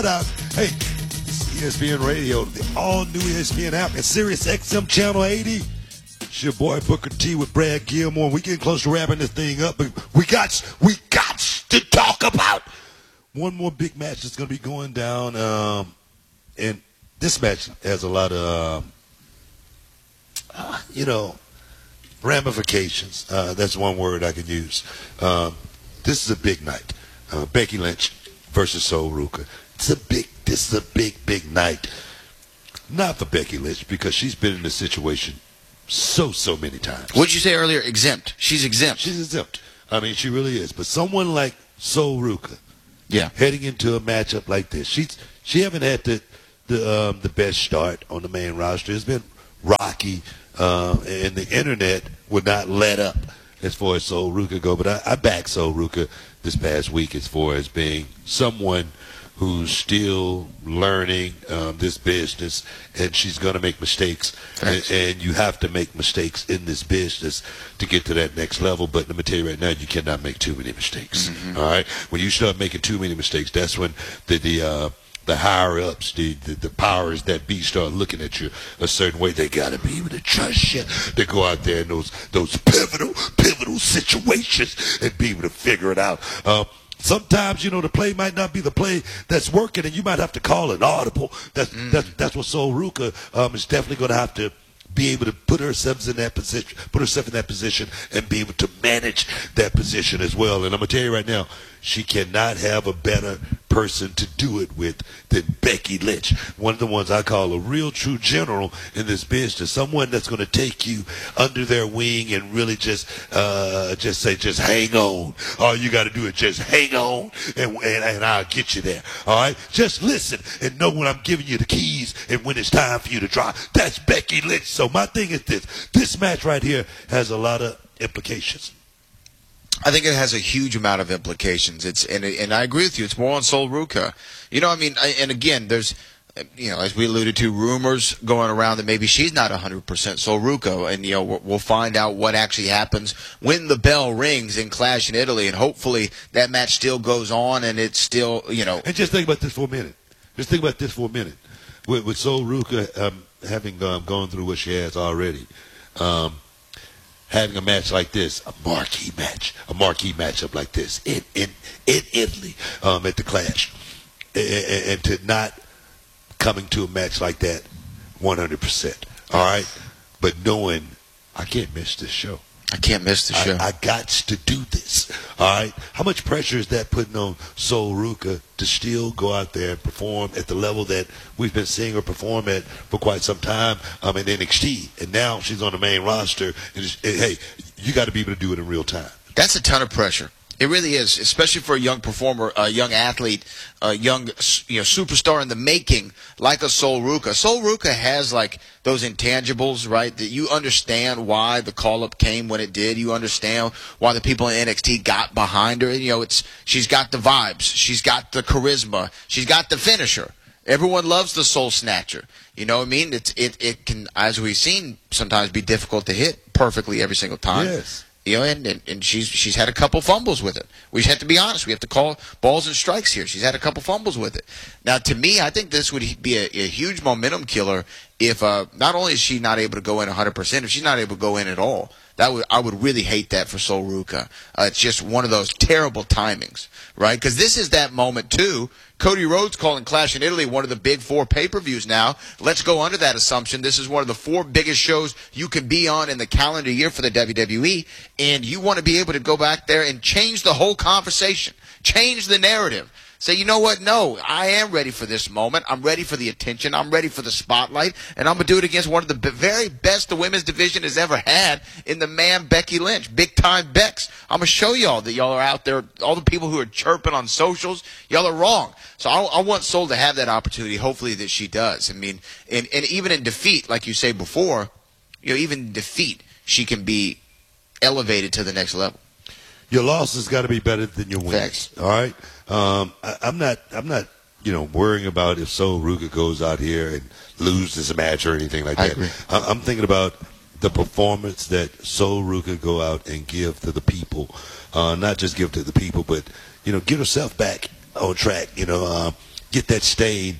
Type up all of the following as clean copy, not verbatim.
Hey, ESPN Radio, the all-new ESPN app, and Sirius XM Channel 80. It's your boy Booker T with Brad Gilmore. We getting close to wrapping this thing up, but we got to talk about one more big match that's going to be going down. And this match has a lot of, ramifications. That's one word I can use. This is a big night. Becky Lynch versus Sol Ruca. This is a big night. Not for Becky Lynch, because she's been in this situation so many times. What did you say earlier? Exempt. She's exempt. She's exempt. I mean, she really is. But someone like Sol Ruca, heading into a matchup like this, she haven't had the best start on the main roster. It's been rocky, and the internet would not let up as far as Sol Ruca go. But I back Sol Ruca this past week as far as being someone who's still learning this business, and she's going to make mistakes. And you have to make mistakes in this business to get to that next level. But let me tell you right now, you cannot make too many mistakes. Mm-hmm. All right? When you start making too many mistakes, that's when the higher-ups, the powers that be start looking at you a certain way. They got to be able to trust you to go out there in those pivotal situations and be able to figure it out. Sometimes, the play might not be the play that's working, and you might have to call an audible. That's what Sol Ruca is definitely going to have to be able to put herself in that position, and be able to manage that position as well. And I'm going to tell you right now, she cannot have a better person to do it with than Becky Lynch. One of the ones I call a real true general in this business, someone that's going to take you under their wing and really just hang on. All you got to do is just hang on, and I'll get you there. All right? Just listen and know when I'm giving you the keys and when it's time for you to drive. That's Becky Lynch. So my thing is this match right here has a lot of implications. I think it has a huge amount of implications. And I agree with you. It's more on Sol Ruca. And again, there's, as we alluded to, rumors going around that maybe she's not 100% Sol Ruca. And, we'll find out what actually happens when the bell rings in Clash in Italy. And hopefully that match still goes on and it's still, And just think about this for a minute. With Sol Ruca having gone through what she has already, having a match like this, a marquee matchup like this in Italy at the Clash, and to not coming to a match like that 100%. All right, but knowing I can't miss this show. I got to do this. All right. How much pressure is that putting on Sol Ruca to still go out there and perform at the level that we've been seeing her perform at for quite some time in NXT? And now she's on the main roster. And hey, you got to be able to do it in real time. That's a ton of pressure. It really is, especially for a young performer, a young athlete, a young superstar in the making, like a Sol Ruca. Sol Ruca has like those intangibles, right? That you understand why the call up came when it did. You understand why the people in NXT got behind her. She's got the vibes, she's got the charisma, she's got the finisher. Everyone loves the Soul Snatcher. You know what I mean? It can, as we've seen, sometimes be difficult to hit perfectly every single time. Yes. And she's had a couple fumbles with it. We have to be honest. We have to call balls and strikes here. She's had a couple fumbles with it. Now, to me, I think this would be a huge momentum killer if not only is she not able to go in 100%, if she's not able to go in at all. I would really hate that for Sol Ruca. It's just one of those terrible timings, right? Because this is that moment, too. Cody Rhodes calling Clash in Italy one of the big 4 pay-per-views now. Let's go under that assumption. This is one of the 4 biggest shows you can be on in the calendar year for the WWE, and you want to be able to go back there and change the whole conversation, change the narrative. Say, you know what? No, I am ready for this moment. I'm ready for the attention. I'm ready for the spotlight. And I'm going to do it against one of the very best the women's division has ever had in the man Becky Lynch. Big-time Bex. I'm going to show y'all that y'all are out there. All the people who are chirping on socials, y'all are wrong. So I want Sol to have that opportunity. Hopefully that she does. I mean, and even in defeat, like you say before, even in defeat, she can be elevated to the next level. Your losses got to be better than your wins. Facts. All right. I'm not worrying about if Sol Ruca goes out here and loses a match or anything like that. I agree. I'm thinking about the performance that Sol Ruca go out and give to the people. Not just give to the people, but give herself back on track. get that stain,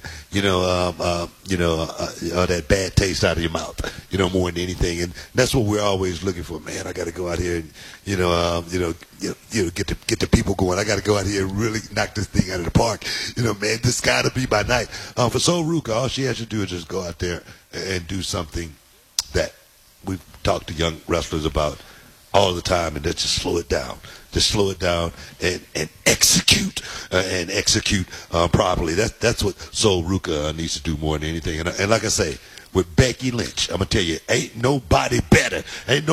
that bad taste out of your mouth, more than anything. And that's what we're always looking for. Man, I got to go out here and, get the people going. I got to go out here and really knock this thing out of the park. Man, this got to be my night. For Sol Ruca, all she has to do is just go out there and do something that we've talked to young wrestlers about all the time, and just slow it down. Just slow it down and execute properly. That's what Sol Ruca needs to do more than anything. And like I say, with Becky Lynch, I'm gonna tell you, ain't nobody better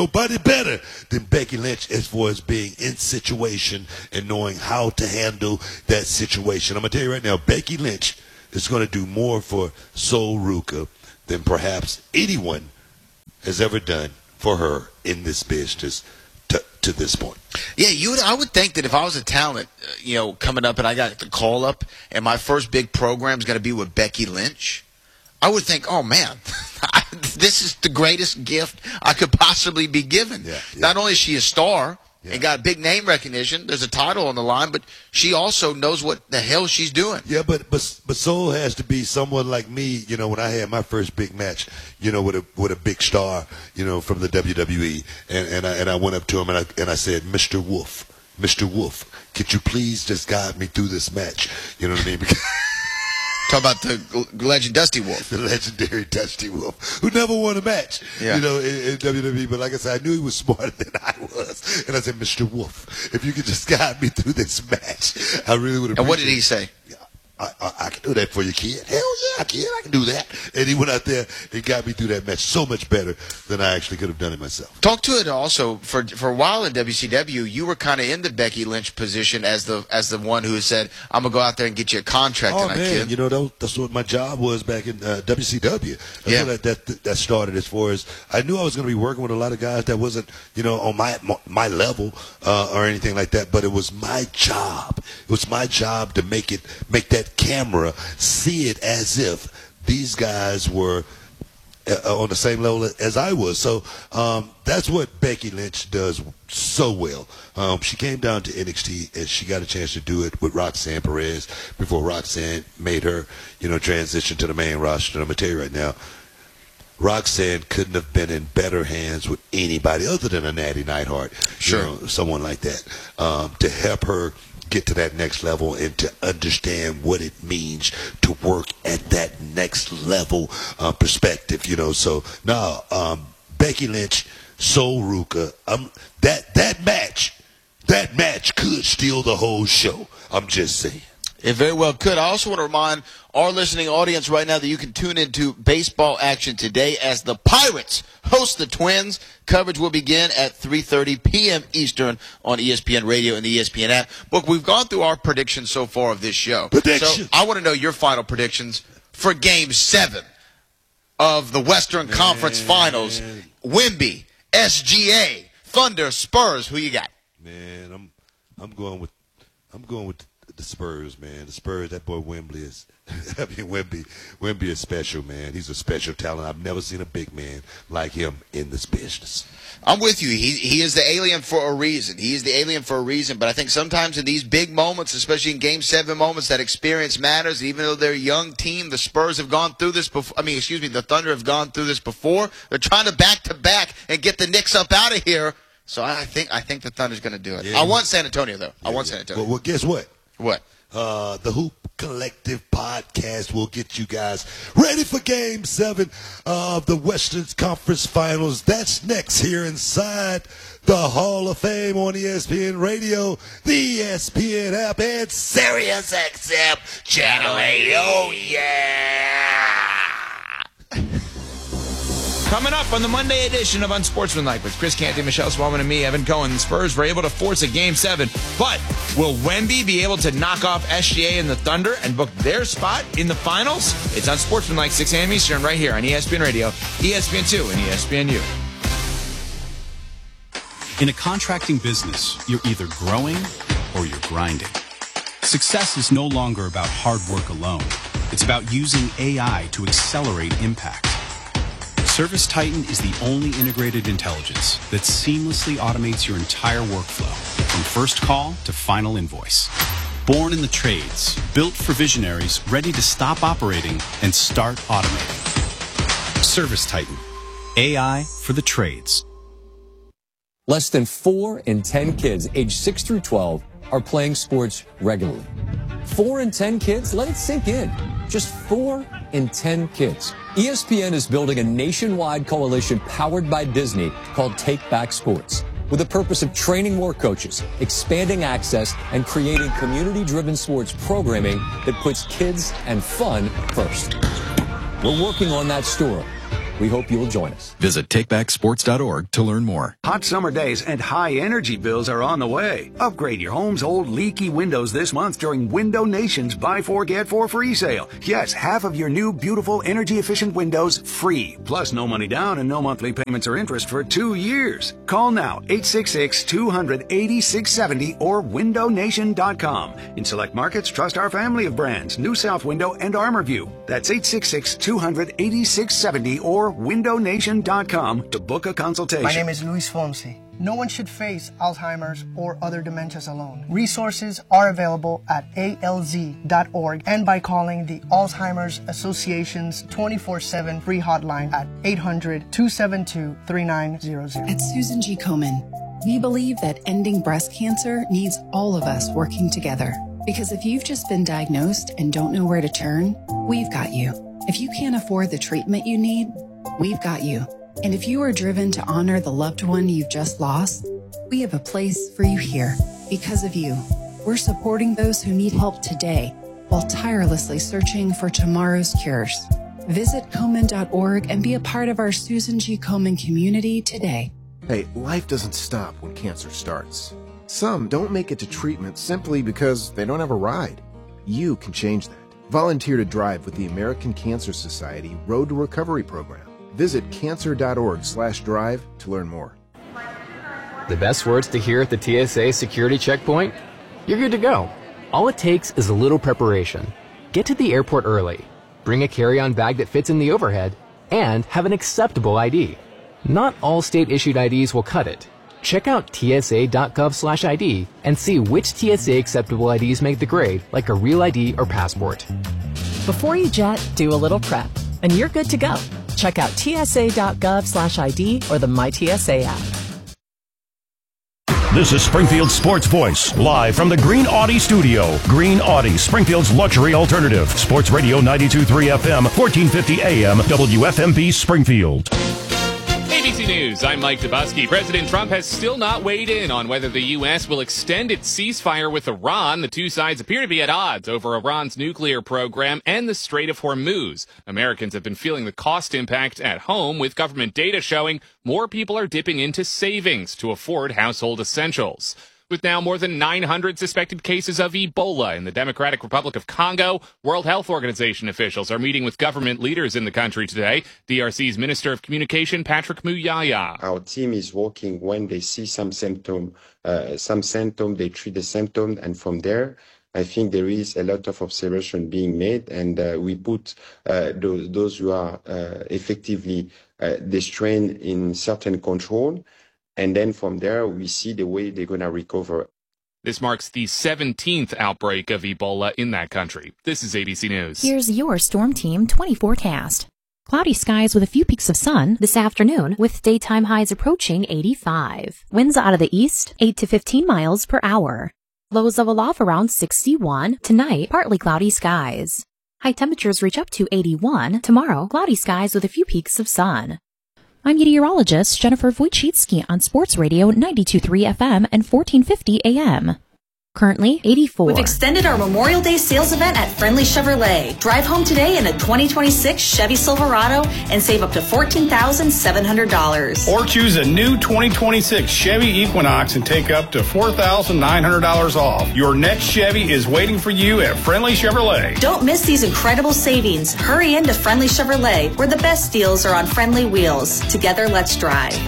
than Becky Lynch as far as being in situation and knowing how to handle that situation. I'm gonna tell you right now, Becky Lynch is gonna do more for Sol Ruca than perhaps anyone has ever done for her in this business to this point. Yeah, I would think that if I was a talent, coming up and I got the call up and my first big program is going to be with Becky Lynch, I would think, oh, man, this is the greatest gift I could possibly be given. Yeah. Not only is she a star and got big name recognition, there's a title on the line, but she also knows what the hell she's doing. Yeah, but Sol has to be someone like me, when I had my first big match, with a big star, from the WWE, and I went up to him and I said, Mr. Wolf, could you please just guide me through this match? You know what I mean? Talk about the legend Dusty Wolf. The legendary Dusty Wolf, who never won a match, in WWE. But like I said, I knew he was smarter than I was. And I said, Mr. Wolf, if you could just guide me through this match, I really would appreciate it. And what did he say? I can do that for you, kid. Hell yeah, kid, I can do that. And he went out there and got me through that match so much better than I actually could have done it myself. Talk to it also for a while in WCW. You were kind of in the Becky Lynch position as the one who said, "I'm gonna go out there and get you a contract." Oh tonight, man, kid. That's what my job was back in WCW. That's what that started. As far as I knew, I was going to be working with a lot of guys that wasn't on my level or anything like that. But it was my job. It was my job to make that camera see it as if these guys were on the same level as I was. So that's what Becky Lynch does so well. She came down to NXT and she got a chance to do it with Roxanne Perez before Roxanne made her transition to the main roster. And I'm gonna tell you right now, Roxanne couldn't have been in better hands with anybody other than a Natty Neidhart. Sure. Someone like that to help her get to that next level and to understand what it means to work at that next level perspective, So now, Becky Lynch, Sol Ruca, that match could steal the whole show. I'm just saying. It very well could. I also want to remind our listening audience right now that you can tune into baseball action today as the Pirates host the Twins. Coverage will begin at 3:30 p.m. Eastern on ESPN Radio and the ESPN app. Look, we've gone through our predictions so far of this show. So I want to know your final predictions for Game 7 of the Western Conference Finals. Wemby, SGA, Thunder, Spurs. Who you got? Man, I'm going with the Spurs, man. The Spurs, that boy Wemby is Wemby is special, man. He's a special talent. I've never seen a big man like him in this business. I'm with you. He is the alien for a reason. He is the alien for a reason. But I think sometimes in these big moments, especially in Game 7 moments, that experience matters. Even though they're a young team, the Spurs have gone through this before. The Thunder have gone through this before. They're trying to back-to-back and get the Knicks up out of here. So I think the Thunder's going to do it. Yeah. I want San Antonio, though. I want San Antonio. Well, guess what? What? The Hoop Collective podcast will get you guys ready for Game 7 of the Western Conference Finals. That's next here inside the Hall of Fame on ESPN Radio, the ESPN app, and Sirius XM Channel 8. Oh, yeah! Coming up on the Monday edition of Unsportsmanlike with Chris Canty, Michelle Swallman, and me, Evan Cohen. The Spurs were able to force a Game 7, but will Wemby be able to knock off SGA and the Thunder and book their spot in the finals? It's Unsportsmanlike, 6 a.m. Eastern, right here on ESPN Radio, ESPN2, and ESPNU. In a contracting business, you're either growing or you're grinding. Success is no longer about hard work alone. It's about using AI to accelerate impact. ServiceTitan is the only integrated intelligence that seamlessly automates your entire workflow, from first call to final invoice. Born in the trades, built for visionaries ready to stop operating and start automating. Service Titan. AI for the trades. Less than 4 in 10 kids aged 6 through 12 are playing sports regularly. 4 in 10 kids? Let it sink in. Just 4 in 10 kids. ESPN is building a nationwide coalition powered by Disney called Take Back Sports, with the purpose of training more coaches, expanding access, and creating community-driven sports programming that puts kids and fun first. We're working on that story. We hope you'll join us. Visit takebacksports.org to learn more. Hot summer days and high energy bills are on the way. Upgrade your home's old leaky windows this month during Window Nation's Buy 4 Get 4 free sale. Yes, half of your new beautiful energy efficient windows free. Plus no money down and no monthly payments or interest for 2 years. Call now 866-200-8670 or windownation.com. In select markets, trust our family of brands, New South Window and ArmorView. That's 866-200-8670 or windownation.com to book a consultation. My name is Luis Fonsi. No one should face Alzheimer's or other dementias alone. Resources are available at alz.org and by calling the Alzheimer's Association's 24/7 free hotline at 800-272-3900. At Susan G. Komen, we believe that ending breast cancer needs all of us working together. Because if you've just been diagnosed and don't know where to turn, we've got you. If you can't afford the treatment you need, we've got you. And if you are driven to honor the loved one you've just lost, we have a place for you here. Because of you, we're supporting those who need help today while tirelessly searching for tomorrow's cures. Visit Komen.org and be a part of our Susan G. Komen community today. Hey, life doesn't stop when cancer starts. Some don't make it to treatment simply because they don't have a ride. You can change that. Volunteer to drive with the American Cancer Society Road to Recovery program. Visit cancer.org/drive to learn more. The best words to hear at the TSA security checkpoint? You're good to go. All it takes is a little preparation. Get to the airport early, bring a carry-on bag that fits in the overhead, and have an acceptable ID. Not all state-issued IDs will cut it. Check out tsa.gov/ID and see which TSA acceptable IDs make the grade, like a real ID or passport. Before you jet, do a little prep, and you're good to go. Check out tsa.gov/ID or the MyTSA app. This is Springfield's Sports Voice, live from the Green Audi studio. Green Audi, Springfield's luxury alternative. Sports Radio 92.3 FM, 1450 AM, WFMB Springfield. ABC News, I'm Mike Dubusky. President Trump has still not weighed in on whether the U.S. will extend its ceasefire with Iran. The two sides appear to be at odds over Iran's nuclear program and the Strait of Hormuz. Americans have been feeling the cost impact at home, with government data showing more people are dipping into savings to afford household essentials. With now more than 900 suspected cases of Ebola in the Democratic Republic of Congo, World Health Organization officials are meeting with government leaders in the country today. DRC's Minister of Communication, Patrick Muyaya. Our team is working when they see some symptom, they treat the symptom, and from there, I think there is a lot of observation being made, and we put those who are effectively the strain in certain control. And then from there, we see the way they're going to recover. This marks the 17th outbreak of Ebola in that country. This is ABC News. Here's your Storm Team 20 forecast. Cloudy skies with a few peaks of sun this afternoon, with daytime highs approaching 85. Winds out of the east, 8 to 15 miles per hour. Lows level off around 61. Tonight, partly cloudy skies. High temperatures reach up to 81. Tomorrow, cloudy skies with a few peaks of sun. I'm meteorologist Jennifer Wojcicki on Sports Radio 92.3 FM and 1450 AM. Currently 84. We've extended our Memorial Day sales event at Friendly Chevrolet. Drive home today in a 2026 Chevy Silverado and save up to $14,700. Or choose a new 2026 Chevy Equinox and take up to $4,900 off. Your next Chevy is waiting for you at Friendly Chevrolet. Don't miss these incredible savings. Hurry into Friendly Chevrolet, where the best deals are on friendly wheels. Together, let's drive.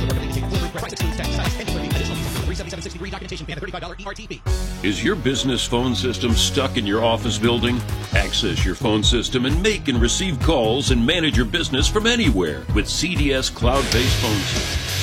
Is your business phone system stuck in your office building? Access your phone system and make and receive calls and manage your business from anywhere with CDS cloud-based phone systems.